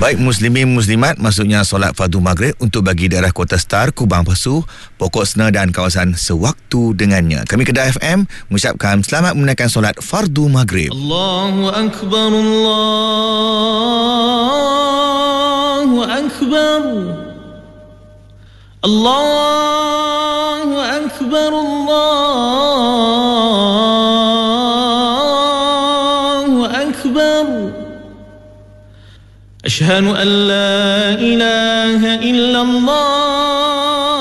Baik muslimin muslimat, maksudnya solat fardu maghrib untuk bagi daerah Kota Star, Kubang Pasu, Pokok Sena dan kawasan sewaktu dengannya. Kami Kedah FM mengucapkan selamat menunaikan solat fardu maghrib. Allahu Akbar, Allahu Akbar, Allahu Akbar, Allahu Akbar. أشهد أن لا إله إلا الله